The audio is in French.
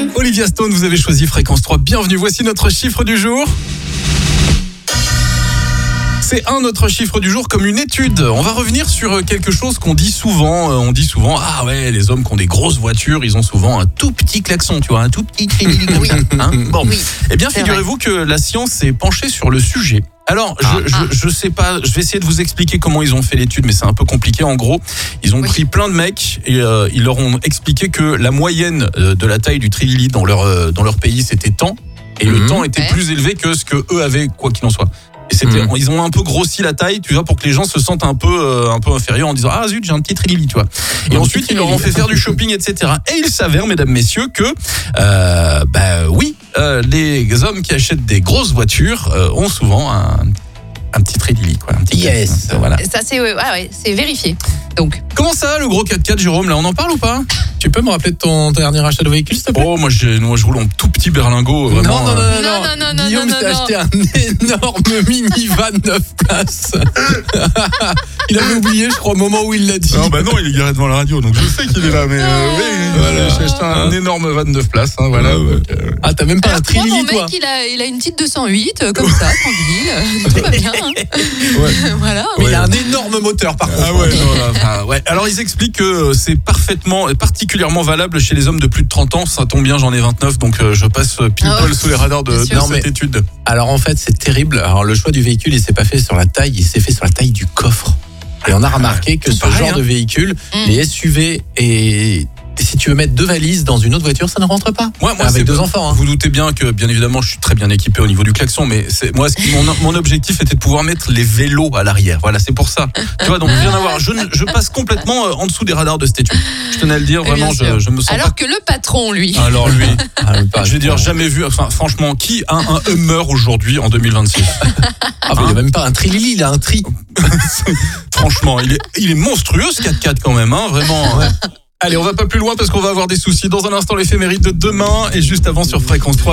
Olivia Stone, vous avez choisi Fréquence 3. Bienvenue, voici notre chiffre du jour. C'est notre chiffre du jour comme une étude. On va revenir sur quelque chose qu'on dit souvent. On dit souvent, ah ouais, les hommes qui ont des grosses voitures, ils ont souvent un tout petit klaxon, tu vois, un tout petit trini comme ça. Hein, bon. Oui, eh bien, figurez-vous que la science s'est penchée sur le sujet. Alors, je sais pas, je vais essayer de vous expliquer comment ils ont fait l'étude, mais c'est un peu compliqué. En gros, ils ont pris plein de mecs et ils leur ont expliqué que la moyenne de la taille du trilili dans leur pays, c'était tant. Et le temps était plus élevé que ce que eux avaient, quoi qu'il en soit. Et ils ont un peu grossi la taille, tu vois, pour que les gens se sentent un peu inférieurs en disant, ah zut, j'ai un petit trilili, tu vois. Et ensuite, ils leur ont fait faire du shopping, etc. Et il s'avère, mesdames, messieurs, que, les hommes qui achètent des grosses voitures ont souvent un petit trilili, quoi. Un petit voilà. Ça, c'est vérifié. Donc. Comment ça, le gros 4x4, Jérôme, là, on en parle ou pas? Tu peux me rappeler de ton dernier achat de véhicule, s'il te plaît? Oh, moi, je roule en tout petit berlingot, vraiment. Non. Guillaume s'est acheté un énorme minivan 9 places. Il avait oublié, je crois, au moment où il l'a dit. Non, non, il est garé devant la radio, donc je sais qu'il est là, mais j'ai acheté un énorme van 9 places, hein, voilà. Ah, t'as même pas un trilili, mon toi? mec, il a une petite 208, comme ça, tranquille, tout va bien. Hein. Voilà. Mais il a un énorme moteur, par contre. Ah ouais, Alors, ils expliquent que c'est particulièrement valable chez les hommes de plus de 30 ans. Ça tombe bien, j'en ai 29, donc je passe pile poil sous les radars de cette étude. Alors, en fait, c'est terrible. Alors, le choix du véhicule, il s'est pas fait sur la taille, il s'est fait sur la taille du coffre. Et on a remarqué que ce genre de véhicule, les SUV et si tu veux mettre 2 valises dans une autre voiture, ça ne rentre pas. Moi avec 2 enfants. Hein. Vous doutez bien que, bien évidemment, je suis très bien équipé au niveau du klaxon, mais mon objectif était de pouvoir mettre les vélos à l'arrière. Voilà, c'est pour ça. Tu vois, donc rien à voir. Je passe complètement en dessous des radars de cette étude. Je tenais à le dire, vraiment, je me sens Alors que le patron, lui. Alors lui, je vais dire, jamais vu. Enfin, franchement, qui a un Hummer aujourd'hui en 2026? Il n'a même pas un trilili, il a un tri. Franchement, il est monstrueux ce 4x4 quand même, hein, vraiment. Ouais. Allez, on va pas plus loin parce qu'on va avoir des soucis. Dans un instant, l'éphéméride de demain et juste avant sur Fréquence 3.